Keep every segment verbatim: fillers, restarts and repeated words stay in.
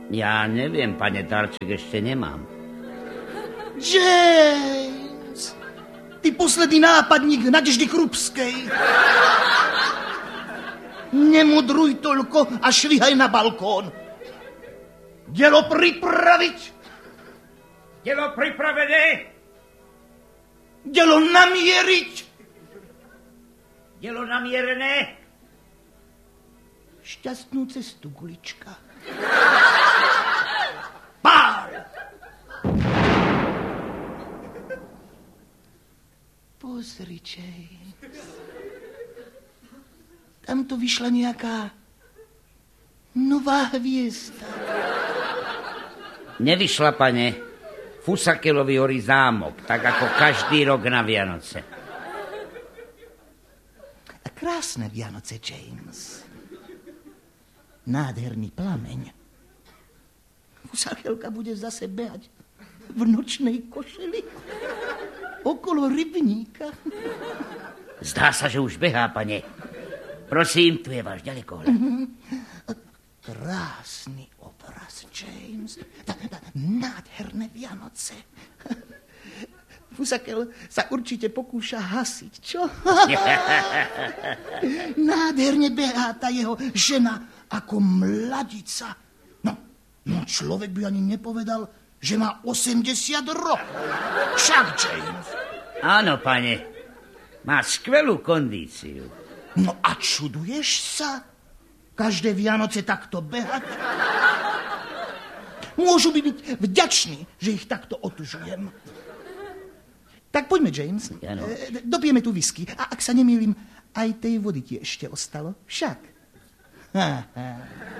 Ja neviem, pane, darček ešte nemám. James, ty posledný nápadník Nadeždy Krupskej. Nemudruj toľko a švihaj na balkón. Dielo pripraviť. Dielo pripravené. Dielo namieriť. Dielo namierené. Šťastnú cestu, Gulička. Pál! Pozri, James. Tam to vyšla nejaká nová hviezda. Nevyšla, pane. Fusakelovi horí zámok, tak ako každý rok na Vianoce. A krásne Vianoce, James. Nádherný plameň. Fusakelka bude zase behať v nočnej košeli okolo rybníka. Zdá sa, že už behá, pane. Prosím, tu je váš ďalekohľad. Mm-hmm. Krásny obraz, James. Nádherné Vianoce. Fusakel sa určite pokúša hasiť, čo? Nádherne behá tá jeho žena ako mladica. No, no človek by ani nepovedal, že má osemdesiat rokov. Však, James. Áno, pane. Má skvelú kondíciu. No a čuduješ sa? Každé Vianoce takto behať? Môžu by byť vďační, že ich takto otužujem. Tak poďme, James. Ano. Dopijeme tu whisky. A ak sa nemýlim, aj tej vody ti ešte ostalo. Však. Ha, ha.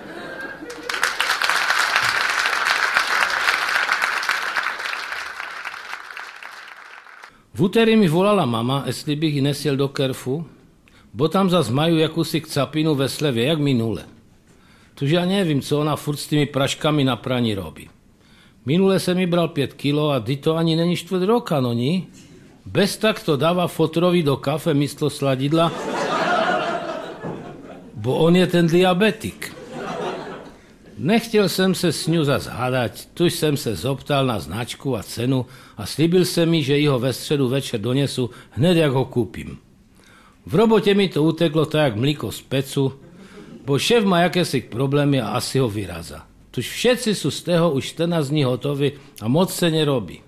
V úterý mi volala mama, jestli bych ji nesiel do Kerfu, bo tam zas majú jakúsi capinu ve slevě, jak minule. Tuž ja nevím, co ona furt s tými praškami na praní robí. Minule se mi bral pět kilo a ty to ani není čtvrt roka, no ní? Bez tak to dáva fotrovi do kafe místo sladidla, bo on je ten diabetik. Nechtěl jsem se s ňu zas hádať, tuž jsem se zoptal na značku a cenu a slíbil se mi, že ho ve středu večer donesu hned, jak ho kúpim. V robote mi to uteklo tak, jak mlíko z pecu, bo šéf má jakési problémy a asi ho vyraza. Tuž všetci sú z toho už štrnásť dní hotovi a moc se nerobí.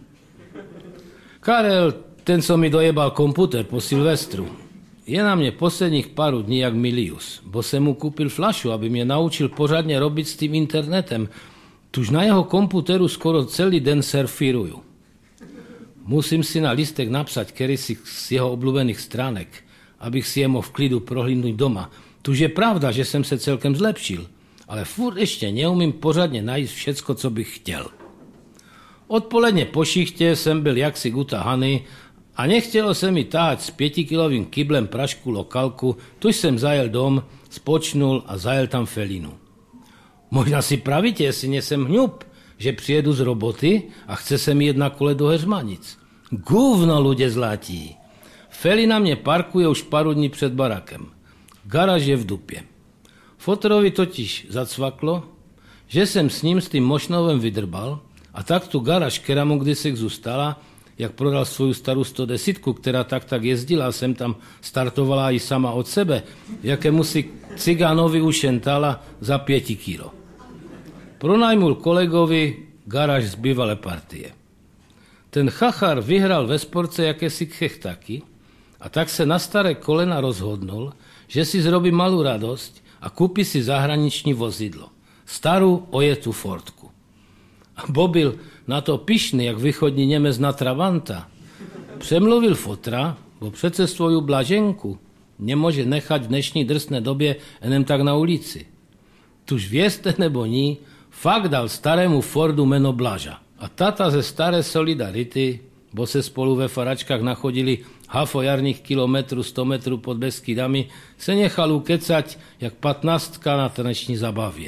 Karel, ten, co mi dojebal komputer po Silvestru, je na mne posledních pár dní jak Milius, bo jsem mu kúpil flašu, aby mě naučil pořádně robiť s tým internetem. Tuž na jeho komputeru skoro celý den surfíruju. Musím si na listek napsať kedysi z jeho obľúbených stránek, abych si je mohl v klidu prohlídnuť doma. Tuž je pravda, že jsem se celkem zlepšil, ale furt ešte neumím pořádně najít všecko, co bych chtěl. Odpoledne po šichte jsem byl jaksi utahaný a nechtělo se mi táhať s pětikilovým kyblem prašku lokalku, tuž jsem zajel dom, spočnul a zajel tam Felinu. Možná si pravíte, jestli nesem hňub, že přijedu z roboty a chce se mi jedna kole do Heřmanic. Gúvno, ľudia zlatí. Felina mě parkuje už pár dní před barakem. Garáž je v dupě. Fotrovi totiž zacvaklo, že jsem s ním s tým mošnovem vydrbal a tak tu garáž, která mu kdysi zůstala, jak prodal svoju starú sto desítku, která tak tak jezdila a sem tam startovala i sama od sebe, jakému si cigánovi ušentala za pěti kilo. Pronajmul kolegovi garáž z bývalé partie. Ten chachar vyhral ve sportce jakési chechtaky a tak se na staré kolena rozhodnul, že si zrobí malú radosť a kúpi si zahraniční vozidlo. Starú ojetú Fordku. A Bobil na to pyšný, jak východní Němec na Travanta. Přemluvil fotra, bo přece svoju blaženku nemôže nechať v dnešní drsné době enem tak na ulici. Tuž vieste nebo ní, fakt dal starému Fordu meno Blaža. A tata ze staré Solidarity, bo se spolu ve faračkách nachodili hafo jarných kilometrů, sto metrů pod Beskydami, se nechal ukecať jak patnáctka na taneční zabavě.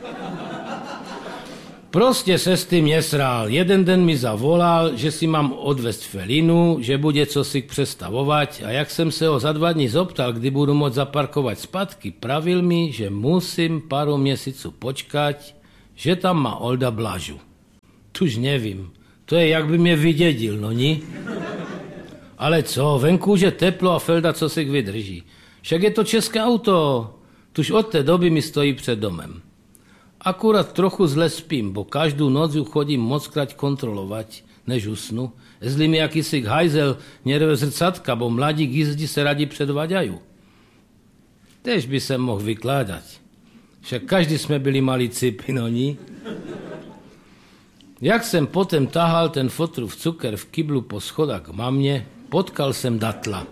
Prostě se s tým nesrál. Jeden den mi zavolal, že si mám odvést Felinu, že bude co si přestavovať a jak jsem se ho za dva dní zoptal, kdy budu môcť zaparkovať zpátky, pravil mi, že musím pár měsíců počkať, že tam má Olda Blažu. Tuž nevím, to je, jak by mě vydědil, no ni? Ale co, venku už je teplo a Felda co se vydrží. Však je to české auto, tuž od té doby mi stojí před domem. Akurát trochu zle spím, bo každou noc ju chodím mockrát kontrolovat, než usnu, jestli mi jakýsi hajzel nerve zrcátka, bo mladí jízdi se radi předvaďají. Tež by se mohl vykládat. Však každý jsme byli malí cipy, no ni? Jak jsem potom tahal ten fotrův cukr v kyblu po schodách k mamě, potkal jsem Datla.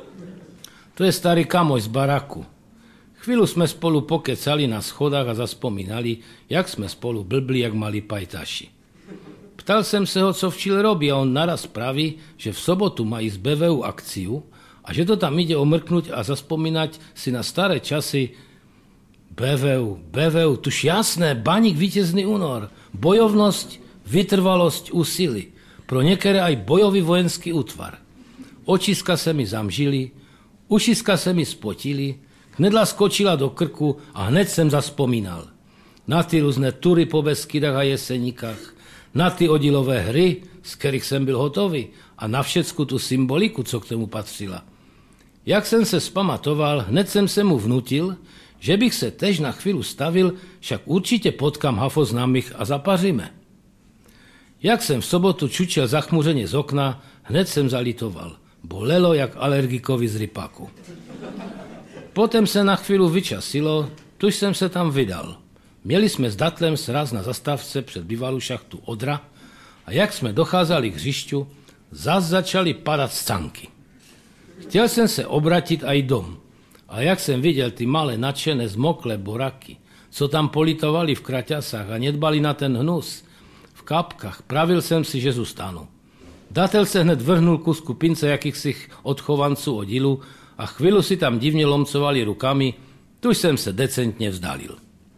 To je starý kamoš z baraku. Chvíľu jsme spolu pokecali na schodách a zaspomínali, jak jsme spolu blbli, jak malí pajtaši. Ptal jsem se ho, co včil robí, a on naraz praví, že v sobotu mají z bé vé ú akciu a že to tam ide omrknúť a zaspomínať si na staré časy. bé vé ú, bé vé ú, tuž jasné, baník vítězný únor, bojovnosť, vytrvalosť, úsily, pro některé aj bojový vojenský útvar. Očiska se mi zamžili, ušiska se mi spotili, knedla skočila do krku a hned jsem zaspomínal. Na ty různé tury po Beskydách a Jeseníkách, na ty oddílové hry, z kterých jsem byl hotový, a na všecku tu symboliku, co k tomu patřila. Jak jsem se spamatoval, hned jsem se mu vnutil, že bych se tež na chvíli stavil, však určitě potkám hafo známých a zapaříme. Jak jsem v sobotu čučel zachmuřeně z okna, hned jsem zalitoval. Bolelo jak alergikovi z rypaku. Potom se na chvíli vyčasilo, tuž jsem se tam vydal. Měli jsme s Datlem sraz na zastávce před bývalou šachtu Odra a jak jsme docházeli k hřišťu, zas začaly padat scanky. Chtěl jsem se obratit aj dom, a jak jsem viděl ty malé nadšené zmoklé boraky, co tam politovali v kraťasách a nedbali na ten hnus, v kapkách, pravil jsem si, že zůstanu. Datel se hned vrhnul ku skupince jakýchsi odchovanců oddílu a chvíli si tam divně lomcovali rukami, tuž jsem se decentně vzdalil.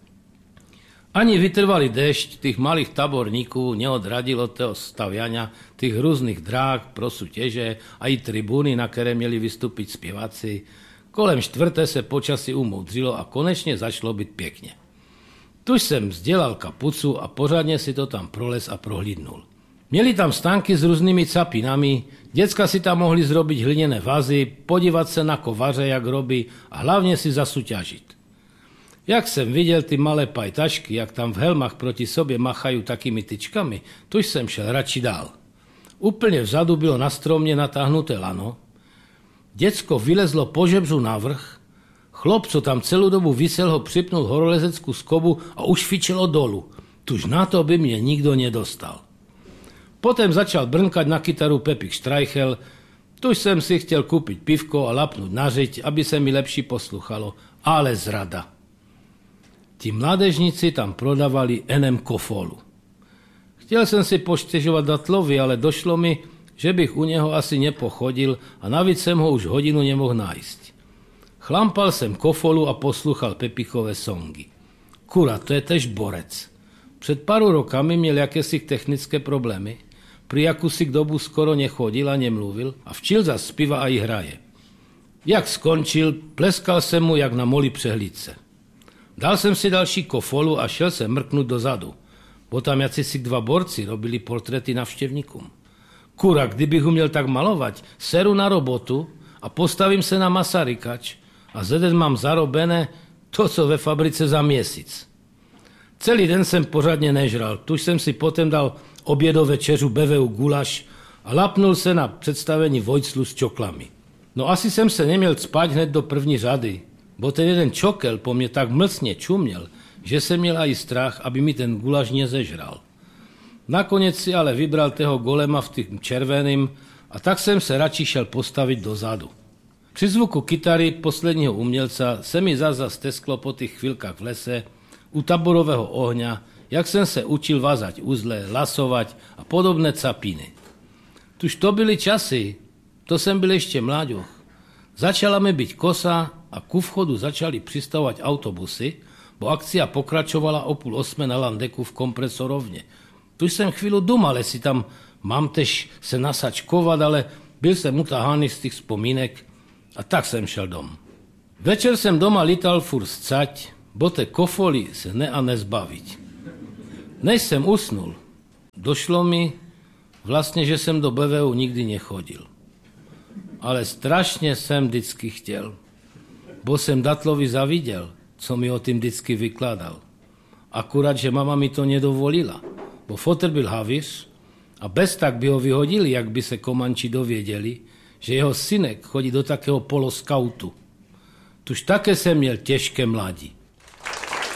Ani vytrvalý déšť těch malých taborníků neodradil od toho staviania těch různých dráh pro sútěže a i tribuny, na které měli vystupit zpěváci. Kolem čtvrté se počasí umoudřilo a konečně začalo být pěkně. Tuž jsem vzdělal kapucu a pořádně si to tam proles a prohlídnul. Měli tam stánky s různými capinami, děcka si tam mohli zrobiť hliněné vazy, podívat se na kovaře, jak robí, a hlavně si zasúťažit. Jak jsem viděl ty malé pajtašky, jak tam v helmách proti sobě machají takými tyčkami, tuž jsem šel radši dál. Úplně vzadu bylo na stromě natáhnuté lano, děcko vylezlo po žebřu navrch, chlop, co tam celou dobu visel, ho připnul horolezeckou skobu a už fičelo dolu. Tuž na to by mě nikdo nedostal. Potom začal brnkat na kytaru Pepik Štreichel, tuž jsem si chtěl koupit pivko a lapnout na řeď, aby se mi lepší posluchalo, ale zrada. Ti mládežníci tam prodávali enem kofolu. Chtěl jsem si poštěžovat Datlovi, ale došlo mi, že bych u něho asi nepochodil a navíc jsem ho už hodinu nemohl nájsť. Chlampal jsem kofolu a posluchal Pepichové songy. Kura, to je tež borec. Před paru rokami měl jakési technické problémy, pri jakúsi k dobu skoro nechodil a nemluvil a včil zas zpíva a i hraje. Jak skončil, pleskal jsem mu jak na moli přehlídce. Dal jsem si další kofolu a šel jsem mrknout dozadu, bo tam jacysi dva borci robili portréty navštěvníkům. Kura, kdybych uměl tak malovat, seru na robotu a postavím se na Masarykač a zeden mám zarobené to, co ve fabrice za měsíc. Celý den jsem pořádně nežral, tuž jsem si potom dal obědo večeřu bé vé ú gulaš a lapnul se na představení Vojclu s čoklami. No asi jsem se neměl spát hned do první řady, bo ten jeden čokel po mně tak mlsně čuměl, že jsem měl aj strach, aby mi ten gulaš nezežral. Nakonec si ale vybral toho golema v tým červeným a tak jsem se radši šel postavit dozadu. Při zvuku kytary posledního umělca se mi zase stesklo po těch chvilkách v lese, u taborového ohňa, jak jsem se učil vázať uzle, lasovat a podobné capiny. Tuž to byly časy, to jsem byl ještě mláďoch. Začala mi být kosa a ku vchodu začali přistavovat autobusy, bo akcia pokračovala o půl osme na Landeku v kompresorovně. Tuž jsem chvíli dumal, jestli tam mám tež se nasačkovat, ale byl jsem utahaný z těch vzpomínek a tak jsem šel dom. Večer jsem doma lítal furt scať, bo té kofoly se ne a nezbaviť. Než jsem usnul, došlo mi vlastně, že jsem do bé vé ú nikdy nechodil. Ale strašně jsem vždycky chtěl. Bo jsem Datlovi zaviděl, co mi o tím vždycky vykládal. Akurát, že mama mi to nedovolila, bo fotr byl havíř a bez tak by ho vyhodili, jak by se Komanči dověděli, že jeho synek chodí do takého poloskautu. Tuž také jsem měl těžké mladí.